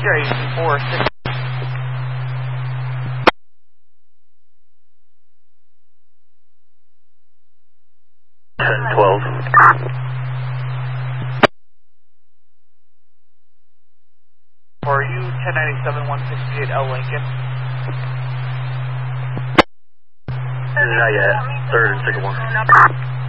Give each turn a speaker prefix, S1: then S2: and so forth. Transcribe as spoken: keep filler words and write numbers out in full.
S1: Sierra U C four six.
S2: ten twelve.
S1: For you, ten ninety-seven one sixty-eight L Lincoln.
S2: Not yet. Third and Sycamore.